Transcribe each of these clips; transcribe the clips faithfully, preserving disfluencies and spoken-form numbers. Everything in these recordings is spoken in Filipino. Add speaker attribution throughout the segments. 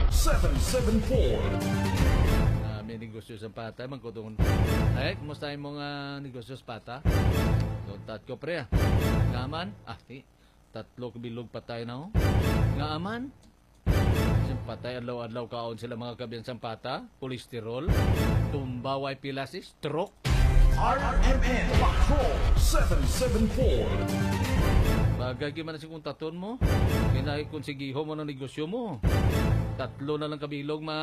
Speaker 1: seven seven four.
Speaker 2: Uh, may negosyo sa pata. Magkutong. Ay, kumusta yung mga negosyo sa pata? Tuntat ko pre. Ngaman? Ah, di. Tatlo kabilog patay na ho. Ngaman? Patay adlaw-adlaw kaon sila mga kabiyan sa pata. Kolesterol. Tumba, way pilasis. Stroke.
Speaker 1: R M N Patrol seven seven four.
Speaker 2: Bagay ki man si kung taton mo. Kinay kung sigiho mo ng negosyo mo. Tatlo na lang kabilog ma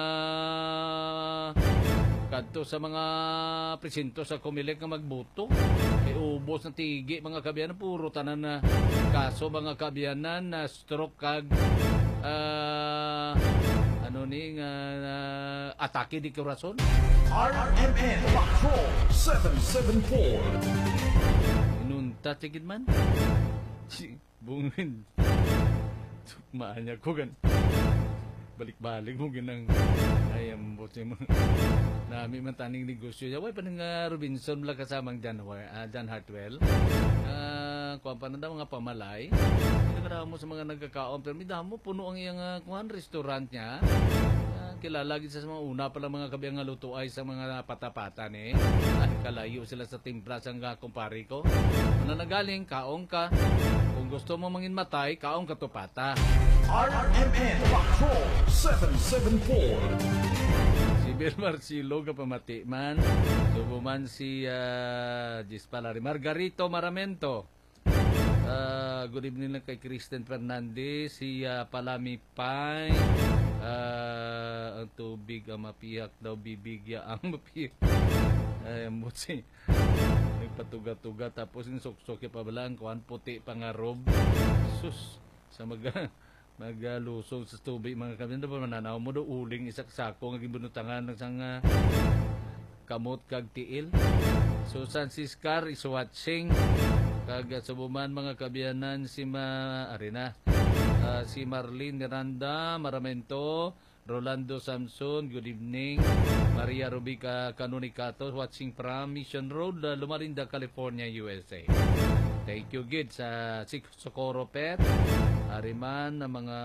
Speaker 2: kadto sa mga presinto sa Comelec nga magboto. Kay ubos ng tigi mga kabiyanan puro tanan na kaso mga kabiyanan na stroke kag uh, ano ni nga uh, atake di corazon.
Speaker 1: R M N Patrol seven seven four.
Speaker 2: Inunta tigid man. Bungin. Maanya ko gan. Balik-balik mo ginang ayam bote mo. Nami man taning negosyo. Way pa nga Robinson la kasamang John, uh, John Hartwell. Ah, uh, kuan pa na mga pamalay. Nagara mo sa mga nagkakaon pero midamo puno ang iyang uh, kuan restaurant niya. Kilala gid sa mga una pa lang mga kabiyang nga luto ay sa mga patapatan eh. Ay, kalayo sila sa timpla sang kumpare ko. Ano nagaling kaong ka. Kung gusto mo mangin matay, kaong ka to pata.
Speaker 1: R M N Patrol seven seven four.
Speaker 2: Si Bir Marcelo ka pamati man. Subo man si uh, Gispalari Margarito Maramento. Uh, good evening lang kay Kristen Fernandez, si uh, Palami Pai. Uh, ang tubig ang mapiyak daw, bibigya ang mapiyak. Ay, mutsi. Nagpatuga-tuga tapos yung sok-sok pa balang kuhan puti pangarob. Sus, sa mag magalusog sa tubig mga kabin. Dapat mananaw mo do uling isak sako ng bunutangan ng sang uh, kamot kag tiil. Susan Siskar is watching. Kag subuman mga kabiyanan si Ma Arena. Uh, si Marlene Miranda Maramento, Rolando Samson, good evening. Maria Rubica Canonicato watching from Mission Road, uh, Lumarinda, California, U S A. Thank you gid sa si Socorro Pet. Ariman na mga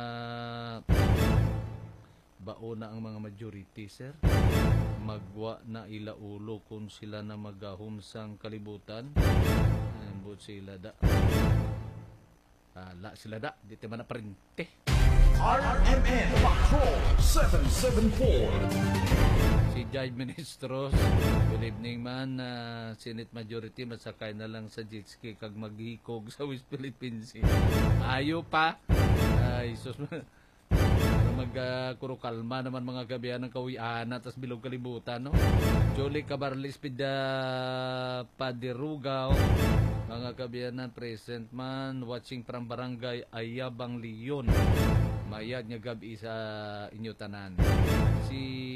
Speaker 2: baona ang mga majority sir. Magwa na ilaulo kung sila na magahum sang kalibutan. Ambot sila da. Ala sila da, di tayo na parinte.
Speaker 1: R M N Patrol seven seven four.
Speaker 2: Si Judge Ministros, good evening man. Uh, Senate Majority, masakay na lang sa jet ski kag maghikog sa West Philippines. Ayo pa. Ay, sus magkurukalma uh, naman mga gabihan ng kawiana tas bilog kalibutan, no? Jolie Cabarlis Pida Padirugaw, mga kabiyanan present man watching from Barangay Ayabang Leon. Mayad nga gabi sa inyo tanan. Si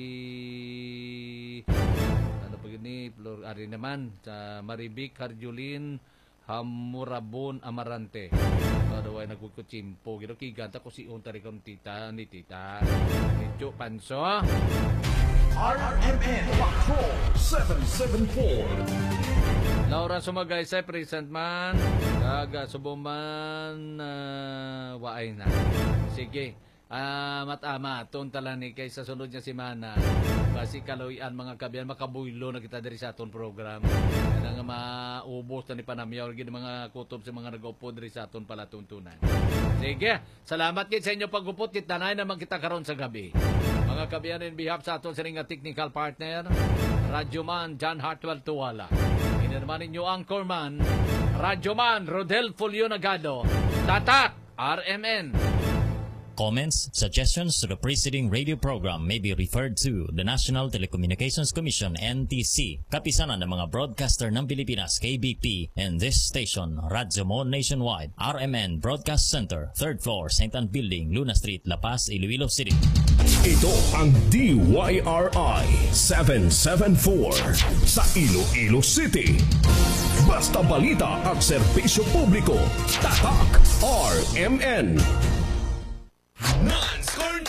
Speaker 2: ano pa gini Flor ari naman sa Maribic Harjulin Hamurabon Amarante. Adaway nagkukuchimpo gino kiganta ko si unta ri kon tita ni tita. Nicho Panso.
Speaker 1: R M N Patrol seven seven four.
Speaker 2: Laura Sumagay sa present man. Kaga subuman uh, waay na. Sige. Ah, uh, matama ton talani kay sa sunod niya si Mana. Basi kaloyan mga kabiyan makabuylo na kita diri sa aton program. Kada nga maubos na ni panamyaw gid mga kutob sa mga nagaupo diri sa aton palatuntunan. Sige, salamat gid sa inyo pagupot kit tanay naman kita karon sa gabi. Mga kabiyan in behalf sa aton sa nga technical partner, Radyoman John Hartwell Tuwala. Inerman ninyo anchorman, Radyoman Rodel Folio Nagado. Tatak R M N.
Speaker 3: Comments, suggestions to the preceding radio program may be referred to the National Telecommunications Commission N T C, kapisanan ng mga broadcaster ng Pilipinas K B P, and this station, Radyomon Nationwide, R M N Broadcast Center, third floor, Saint Anne Building, Luna Street, La Paz, Iloilo City.
Speaker 1: Ito ang D Y R I seven seven four sa Iloilo City. Basta balita at serbisyo publiko, tatak R M N.
Speaker 4: Non-scoring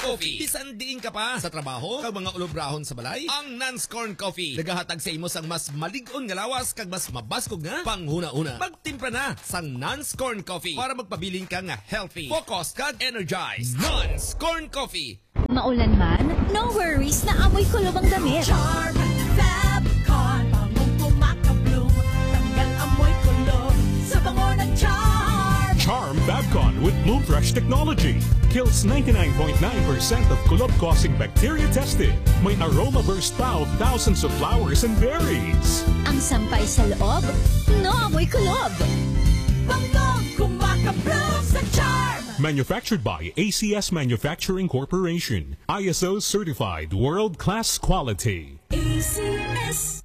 Speaker 4: Coffee. Bisan diin ka pa sa trabaho kag mga ulobrahon sa balay, ang Nance Corn Coffee nagahatag sa imo sang mas malig-on nga lawas kag mas mabaskog nga panghuna-una. Magtimpla na sang Nance Corn Coffee para magpabiling ka nga healthy, focused kag energized. Nance Corn Coffee.
Speaker 5: Maulan man, no worries na amoy kulob ang damit.
Speaker 6: Charm Fab Con, pangong kumakabloom, tanggal amoy kulob sa bango ng Charm.
Speaker 1: Charm Babcon with Bloom Fresh technology kills ninety-nine point nine percent of kulob-causing bacteria tested. May aroma burst pa of thousands of flowers and berries.
Speaker 5: Ang sampay sa loob, no amoy kulob.
Speaker 6: Pangong kumakabloom sa Charm.
Speaker 1: Manufactured by A C S Manufacturing Corporation. I S O certified world-class quality.
Speaker 6: A C S.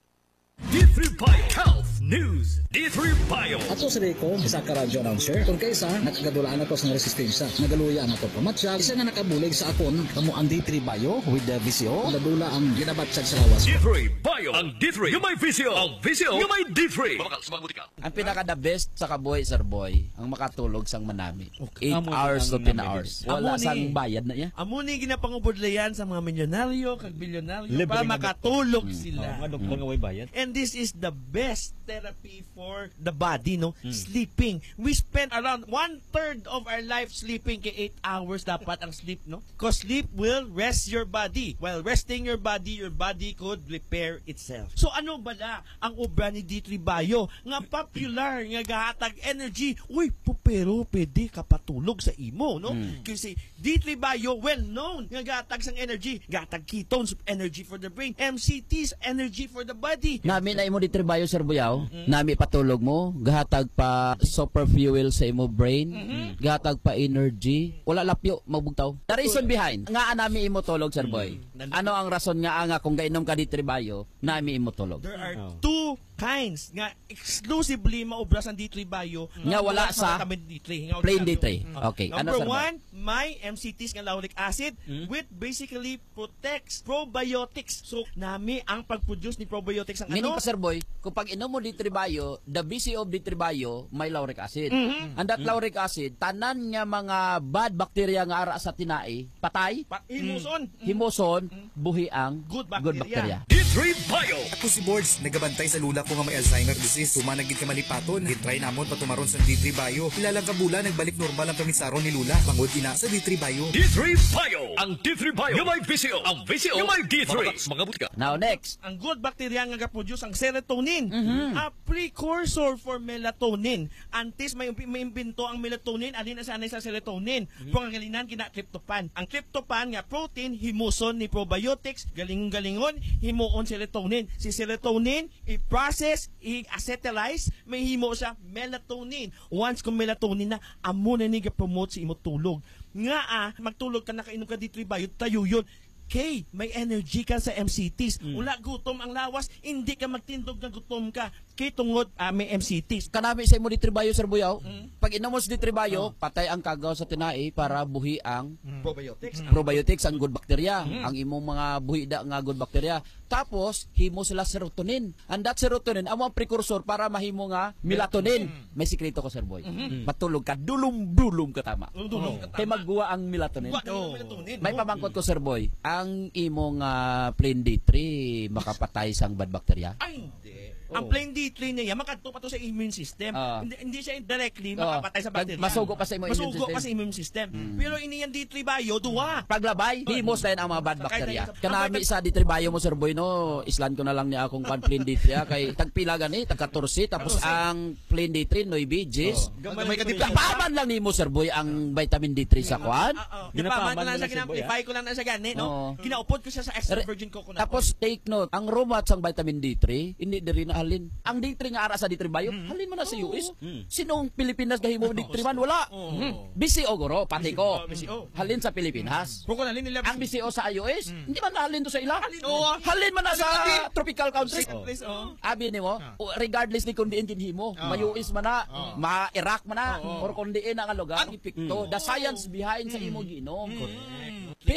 Speaker 1: D three Bio Health News. D three Bio.
Speaker 7: Ato sa Rico, isa ka radio announcer. Kung kaysa, nakagadulaan ako sa resistensya. Nagaluya na to pamatsyag. Isa nga nakabulig sa akon, kamo ang D three Bio with the V C O. Ladula ang ginabatsyag sa lawas.
Speaker 1: D three Bio. Ang D three. Yung may V C O. Ang V C O. Yung may D three.
Speaker 8: Ang pinaka the best sa kaboy, sir boy, ang makatulog sang manami. eight hours to ten hours. Wala
Speaker 9: Amo ni-
Speaker 8: sang bayad na niya.
Speaker 9: Amo ni ginapangubodlayan sa mga milyonaryo kag bilyonaryo para makatulog sila. And this is the best therapy for the body, no? Sleeping. We spend around one third of our life sleeping kay eight hours dapat ang sleep, no? Because sleep will rest your body. While resting your body, your body could repair itself. So ano bala ang obra ni D three Bio nga popular nga gahatag energy? Uy, pu- pero pwede ka patulog sa imo, no? Kasi D three Bio well known nga gahatag sang energy, gahatag ketones, energy for the brain, M C Ts, energy for the body.
Speaker 8: Nami na imo di trabayo, sir Buyaw. Nami patulog mo, gahatag pa super fuel sa imo brain, gahatag pa energy. Wala lapyo, magbugtaw. The reason behind, nga nami imo tulog, sir boy. Ano ang rason nga nga kung gainom ka di trabayo, nami imo tulog?
Speaker 9: There are two kinds nga exclusively maobra sa D three Bio
Speaker 8: Nga wala sa
Speaker 9: D three. Nga wala
Speaker 8: plain
Speaker 9: sa-
Speaker 8: D three. Okay. Ano,
Speaker 9: Number
Speaker 8: sir boy?
Speaker 9: one, may M C Ts nga lauric acid which basically protects probiotics. So, nami ang pag-produce ni probiotics ang
Speaker 8: Meaning
Speaker 9: ano?
Speaker 8: pa, sir boy, kung pag inom mo D three Bio, the B C O of D three Bio, may lauric acid. And that lauric acid, tanan nga mga bad bacteria nga ara sa tinai, patay,
Speaker 9: Pa- Himuson.
Speaker 8: himoson, buhi ang
Speaker 9: Good
Speaker 8: good
Speaker 9: bacteria.
Speaker 8: bacteria.
Speaker 1: D three Bio.
Speaker 10: Ako si Boards, nagabantay sa lula ko nga may Alzheimer disease. Tumanagin ka malipaton. Gitry namon patumaron sa D three Bio. Ilalang kabula, nagbalik normal ang kamisaron ni Lula. Pangod ina sa D three Bio.
Speaker 1: D three Bio. Ang D three Bio. Yung may V C O. Ang V C O. Yung may D three. Mga butika.
Speaker 8: Now next,
Speaker 9: Ang good bacteria nga ga-produce ang serotonin, a precursor for melatonin. Antes may may imbento ang melatonin, alin na sanay sa serotonin. Kung ang galinan kina tryptophan. Ang tryptophan nga protein himuson ni probiotics, galingon-galingon himuon serotonin. Si serotonin i-process, i-acetylize, may himo siya melatonin. Once kung melatonin na, amo na ni ga-promote si imo tulog. Nga ah, magtulog ka nakainom ka D three Bio, tayo yun. Kay, may energy ka sa M C Ts. Wala gutom ang lawas, hindi ka magtindog na gutom ka. Kay tungod ah, may M C Ts.
Speaker 8: kanami sa imo di trabayo, sir Buyaw. Pag inom mo sa di trabayo, patay ang kagaw sa tinai para buhi ang
Speaker 9: Probiotics.
Speaker 8: probiotics, ang good bacteria, ang imong mga buhi da nga good bacteria. Tapos himo sila serotonin. And that serotonin amo ang precursor para mahimo nga melatonin. May sikreto ko, sir boy. Matulog ka dulum-dulum ka tama.
Speaker 9: Dulum ka tama.
Speaker 8: Kay magguwa ang melatonin.
Speaker 9: Wa ka ng melatonin.
Speaker 8: May pamangkot ko, sir boy. Ang imong uh, plain D three makapatay sang bad bacteria.
Speaker 9: Ay, hindi. Ang plain D three niya, makadto pa to sa immune system.
Speaker 8: Ah.
Speaker 9: hindi, hindi siya directly
Speaker 8: Ah.
Speaker 9: makapatay sa bacteria.
Speaker 8: Masugo pa sa imong immune
Speaker 9: Masugo
Speaker 8: system.
Speaker 9: pa sa immune system. Pero ini yung D three Bio, duwa.
Speaker 8: Paglabay, himos din ang mga bad
Speaker 9: Sakay
Speaker 8: bacteria.
Speaker 9: tayo sa-
Speaker 8: Kanami sa D three Bio mo, sir boy, no, islan ko na lang niya akong kan plain D three, ah, kay tagpila gani, tag fourteen, tapos ang plain D three, nine G's.
Speaker 10: Gamay ka dito.
Speaker 8: Paman lang ni mo, sir boy, ang vitamin D three sa kwan.
Speaker 9: Ginapaman ko lang sa ginamplify ko lang na sa gani, no?
Speaker 8: Oo.
Speaker 9: Ginaupod ko siya sa extra
Speaker 8: Re-
Speaker 9: virgin coconut.
Speaker 8: Tapos take note, ang rumat sang vitamin D three, hindi diri na halin. Ang D three nga ara sa D three Bio, halin mo na sa U S. Sinong Pilipinas gahimo D three man? Wala. B C O goro, pati ko.
Speaker 9: B C O.
Speaker 8: Halin sa Pilipinas.
Speaker 9: Kung nalin nila
Speaker 8: Ang B C O sa I O S, hindi man halin to sa ila.
Speaker 9: Oo.
Speaker 8: Halin man na sa tropical countries.
Speaker 9: Please, oh.
Speaker 8: Abi nimo, regardless ni kung diin kinhimo, ma-U S man na, ma-Iraq man na, or kung diin ang lugar, ipikto. The science behind sa imo giinom. Pero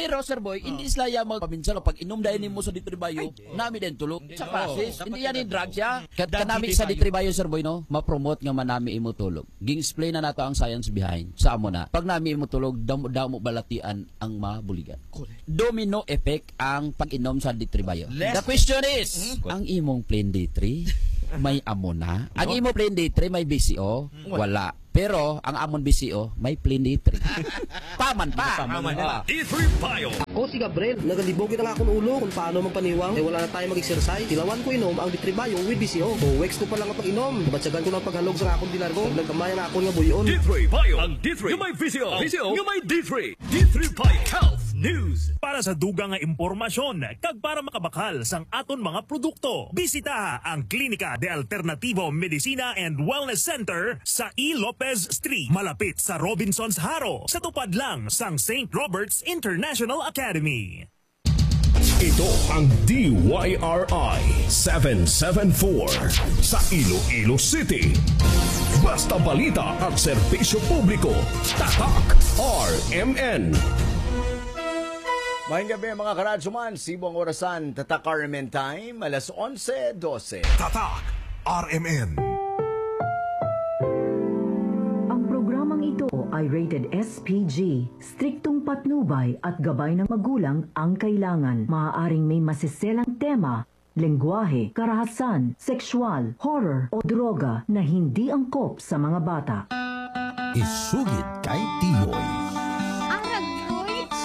Speaker 8: Pero Sir Boy, hindi sila ya magpaminsan pag inom dahil mo sa Ditribayo, nami din tulog sa classes. Hindi yan yung drugs ya. Kat kanami sa Ditribayo Sir Boy no, ma-promote nga manami imo tulog. Ging-explain na nato ang science behind. Sa amo na. Pag nami imo tulog, damo-damo balatian ang mabuligan. Domino effect ang pag-inom sa Ditribayo. The question is, ang imong plain D three may amo na. Ang imo plain D three may B C O, wala. Pero ang amon B C O may plain D three. Paman pa. Paman pa.
Speaker 11: D three Bio. Ako si Gabriel, nagalibogin na nga akong ulo kung paano magpaniwang. Eh wala na tayo mag-exercise. Tilawan ko inom ang D three Bio with B C O. O weeks ko pa lang ang pag-inom. Nabatsagan ko ng paghalog sa akong dilargo. Nagkamay na ako nga buyon.
Speaker 1: D three Bio. Ang D three. Yung may B C O. B C O. Yung may D three. D three Bio Health News.
Speaker 12: Para sa dugang nga impormasyon, kag para makabakal sang aton mga produkto, bisita ang Klinika de Alternativo Medicina and Wellness Center sa E. Lopez Street, malapit sa Robinsons Haro, sa tupad lang sang Saint Robert's International Academy.
Speaker 13: Ito ang D Y R I seven seven four sa Iloilo City. Basta balita at serbisyo publiko. Tatak R M N.
Speaker 14: Mahing gabi mga karadyoman, sibong orasan, Tatak R M N time, alas onse dose.
Speaker 13: Tatak R M N.
Speaker 15: Ang programang ito ay rated S P G. Striktong patnubay at gabay ng magulang ang kailangan. Maaaring may masiselang tema, lengguwahe, karahasan, sexual, horror o droga na hindi angkop sa mga bata.
Speaker 13: Isugid kay Tiyoy.